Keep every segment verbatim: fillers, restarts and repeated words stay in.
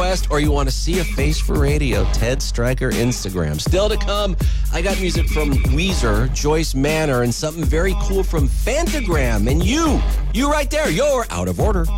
request or you want to see a face for radio, Ted Stryker Instagram. Still to come, I got music from Weezer, Joyce Manor, and something very cool from Fantagram. And you, you right there, you're out of order.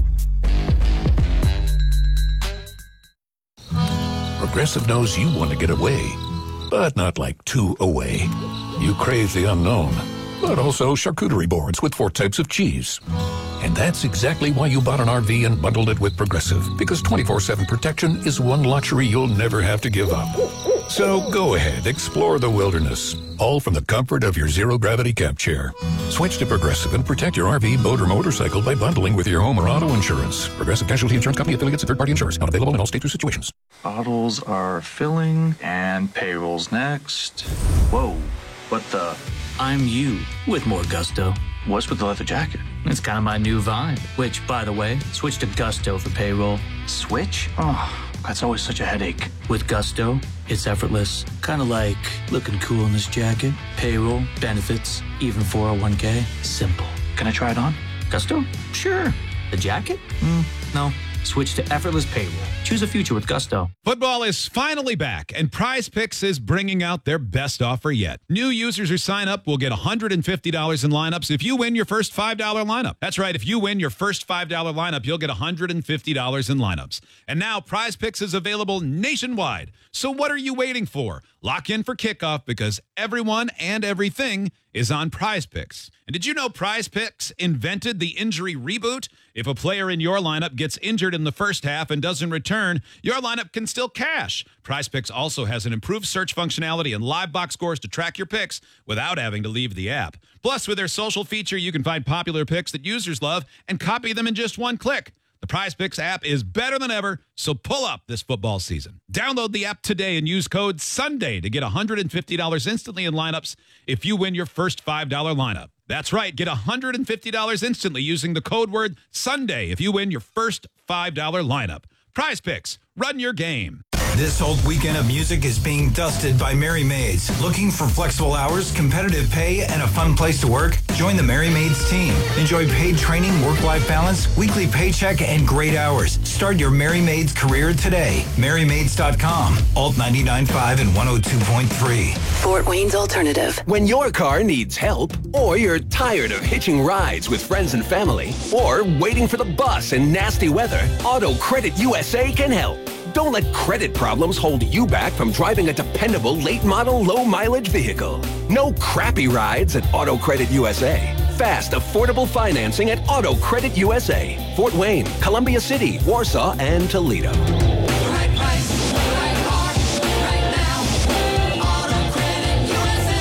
Progressive knows you want to get away, but not like too away. You crave the unknown, but also charcuterie boards with four types of cheese. And that's exactly why you bought an R V and bundled it with Progressive, because twenty-four seven protection is one luxury you'll never have to give up. So go ahead, explore the wilderness, all from the comfort of your zero-gravity camp chair. Switch to Progressive and protect your R V, boat, or motorcycle by bundling with your home or auto insurance. Progressive Casualty Insurance Company affiliates and third-party insurers. Not available in all states or situations. Bottles are filling and payroll's next. Whoa, what the? I'm you with more gusto. What's with the leather jacket? It's kind of my new vibe, which, by the way, switch to Gusto for payroll. Switch? Oh, that's always such a headache. With Gusto, it's effortless. Kind of like looking cool in this jacket. Payroll, benefits, even four oh one k. Simple. Can I try it on? Gusto? Sure. The jacket? Mm, no. Switch to effortless payroll. Choose a future with Gusto. Football is finally back, and Prize Picks is bringing out their best offer yet. New users who sign up will get one hundred fifty dollars in lineups if you win your first five dollar lineup. That's right. If you win your first five dollar lineup, you'll get one hundred fifty dollars in lineups. And now Prize Picks is available nationwide. So what are you waiting for? Lock in for kickoff because everyone and everything is on Prize Picks. And did you know Prize Picks invented the injury reboot? If a player in your lineup gets injured in the first half and doesn't return, your lineup can still cash. Prize Picks also has an improved search functionality and live box scores to track your picks without having to leave the app. Plus, with their social feature, you can find popular picks that users love and copy them in just one click. The Prize Picks app is better than ever, so pull up this football season. Download the app today and use code SUNDAY to get one hundred fifty dollars instantly in lineups if you win your first five dollar lineup. That's right, get one hundred fifty dollars instantly using the code word SUNDAY if you win your first five dollar lineup. Prize Picks, run your game. This whole weekend of music is being dusted by Merry Maids. Looking for flexible hours, competitive pay, and a fun place to work? Join the Merry Maids team. Enjoy paid training, work-life balance, weekly paycheck, and great hours. Start your Merry Maids career today. Merry Maids dot com. Alt ninety-nine point five and one oh two point three. Fort Wayne's Alternative. When your car needs help, or you're tired of hitching rides with friends and family, or waiting for the bus in nasty weather, Auto Credit U S A can help. Don't let credit problems hold you back from driving a dependable late-model, low-mileage vehicle. No crappy rides at Auto Credit U S A. Fast, affordable financing at Auto Credit U S A. Fort Wayne, Columbia City, Warsaw, and Toledo. The right price, the right car, right now. Auto Credit U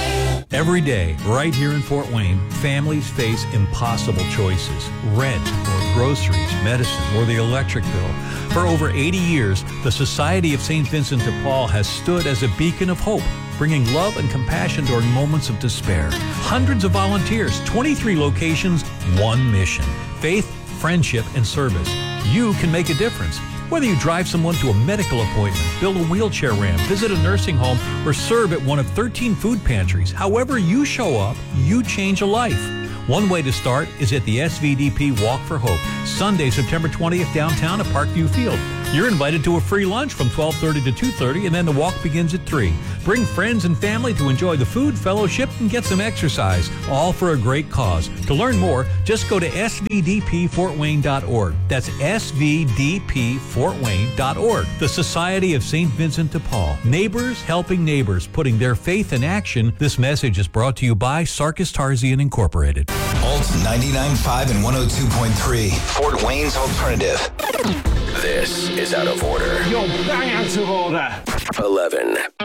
S A. Every day, right here in Fort Wayne, families face impossible choices. Rent or groceries, medicine, or the electric bill. For over eighty years, the Society of Saint Vincent de Paul has stood as a beacon of hope, bringing love and compassion during moments of despair. Hundreds of volunteers, twenty-three locations, one mission. Faith, friendship, and service. You can make a difference. Whether you drive someone to a medical appointment, build a wheelchair ramp, visit a nursing home, or serve at one of thirteen food pantries, however you show up, you change a life. One way to start is at the S V D P Walk for Hope, Sunday, September twentieth, downtown at Parkview Field. You're invited to a free lunch from twelve thirty to two thirty, and then the walk begins at three. Bring friends and family to enjoy the food, fellowship, and get some exercise, all for a great cause. To learn more, just go to S V D P Fort Wayne dot org. That's S V D P Fort Wayne dot org. The Society of Saint Vincent de Paul. Neighbors helping neighbors, putting their faith in action. This message is brought to you by Sarkis Tarzian Incorporated. Alt ninety-nine point five and one oh two point three. Fort Wayne's Alternative. This is Out of Order. You're bang out of order. eleven.